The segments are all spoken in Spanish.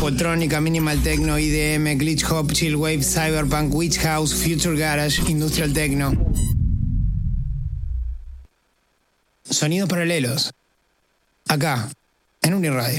Popotrónica, Minimal Techno, IDM, Glitch Hop, Chill Wave, Cyberpunk, Witch House, Future Garage, Industrial Techno. Sonidos paralelos. Acá, en Uniradio.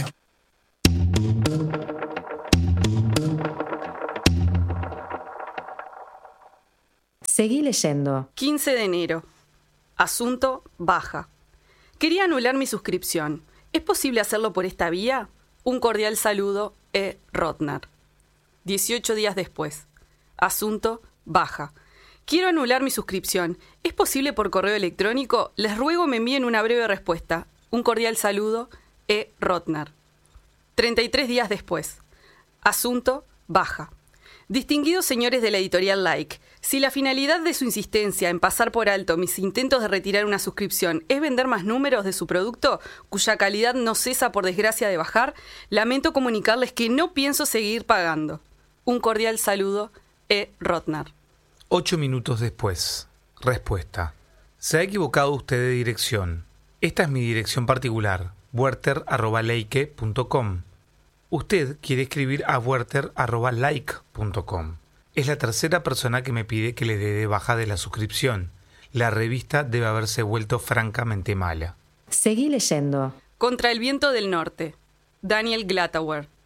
Seguí leyendo. 15 de enero. Asunto baja. Quería anular mi suscripción. ¿Es posible hacerlo por esta vía? Un cordial saludo, E. Rotner. 18 días después. Asunto baja. Quiero anular mi suscripción. ¿Es posible por correo electrónico? Les ruego me envíen una breve respuesta. Un cordial saludo, E. Rotner. 33 días después. Asunto baja. Distinguidos señores de la editorial Like, si la finalidad de su insistencia en pasar por alto mis intentos de retirar una suscripción es vender más números de su producto, cuya calidad no cesa por desgracia de bajar, lamento comunicarles que no pienso seguir pagando. Un cordial saludo, E. Rotner. 8 minutos después. Respuesta. Se ha equivocado usted de dirección. Esta es mi dirección particular, werther@leike.com. Usted quiere escribir a werther@like.com. Es la tercera persona que me pide que le dé de baja de la suscripción. La revista debe haberse vuelto francamente mala. Seguí leyendo. Contra el viento del norte. Daniel Glatauer.